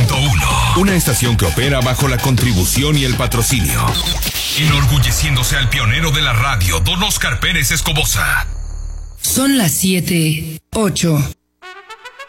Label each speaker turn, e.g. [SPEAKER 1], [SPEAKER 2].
[SPEAKER 1] 100.1. Una estación que opera bajo la contribución y el patrocinio. Enorgulleciéndose al pionero de la radio, don Oscar Pérez Escobosa.
[SPEAKER 2] Son las 7:08.